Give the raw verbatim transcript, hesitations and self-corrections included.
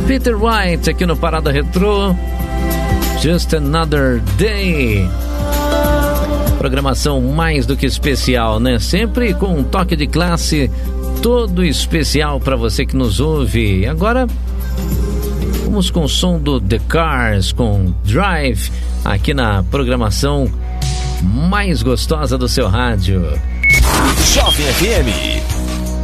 Peter White aqui no Parada Retrô. Just Another Day. Programação mais do que especial, né? Sempre com um toque de classe todo especial para você que nos ouve. Agora vamos com o som do The Cars, com Drive, aqui na programação mais gostosa do seu rádio. Jovem F M